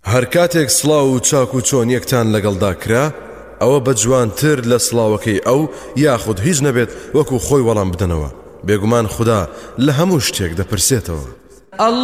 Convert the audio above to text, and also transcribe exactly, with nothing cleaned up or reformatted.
هەر کاتێک سڵاو و چاک و چۆن یەکتان لەگەڵدا کرا ئەوە بە جوانتر لە سڵاوەکەی ئەو یاخود هیچ نەبێت وەکو خۆی وەڵام بدەنەوە. بێگومان خوددا لە هەموو شتێک دەپرسێتەوە.